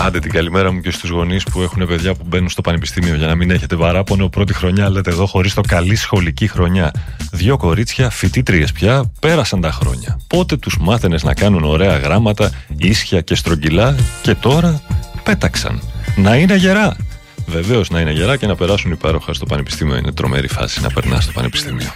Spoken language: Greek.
Άντε την καλημέρα μου και στους γονείς που έχουν παιδιά που μπαίνουν στο πανεπιστήμιο. Για να μην έχετε παράπονο, πρώτη χρονιά λέτε εδώ χωρίς το καλή σχολική χρονιά. 2 κορίτσια, φοιτήτριες πια, πέρασαν τα χρόνια. Πότε τους μάθαινες να κάνουν ωραία γράμματα, ίσια και στρογγυλά, και τώρα πέταξαν. Να είναι γερά. Βεβαίως να είναι γερά και να περάσουν υπέροχα στο πανεπιστήμιο. Είναι τρομερή φάση να περνάς στο πανεπιστήμιο.